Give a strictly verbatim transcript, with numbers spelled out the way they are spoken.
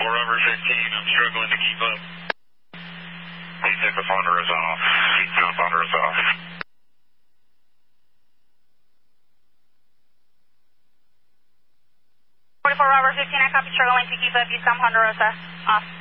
Rover fifteen, I'm struggling to keep up. He said the Ponderosa off. He said the Ponderosa off. forty-four Rover fifteen, I copy, struggling to keep up. You sound Ponderosa off.